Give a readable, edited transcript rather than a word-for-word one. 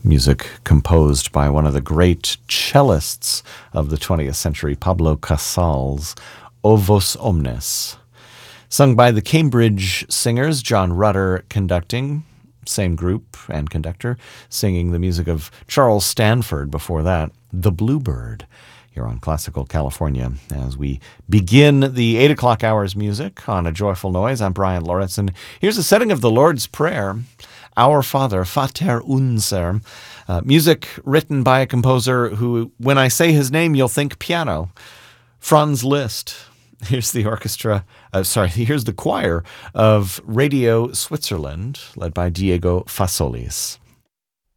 music composed by one of the great cellists of the 20th century, Pablo Casals, O Vos Omnes. Sung by the Cambridge Singers, John Rutter conducting, same group and conductor, singing the music of Charles Stanford before that, The Bluebird, here on Classical California. As we begin the 8 o'clock hour's music on A Joyful Noise, I'm Brian Lauritsen. Here's a setting of the Lord's Prayer, Our Father, Vater Unser, music written by a composer who, when I say his name, you'll think piano, Franz Liszt. Here's the here's the choir of Radio Switzerland, led by Diego Fasolis.